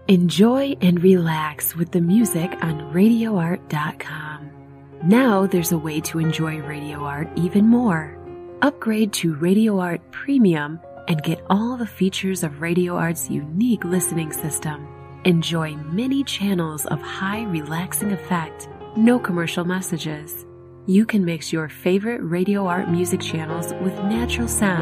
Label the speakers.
Speaker 1: Enjoy and relax with the music on RadioArt.com. Now there's a way to enjoy Radio Art even more. Upgrade to Radio Art Premium and get all the features of Radio Art's unique listening system. Enjoy many channels of high relaxing effect, no commercial messages. You can mix your favorite Radio Art music channels with natural sound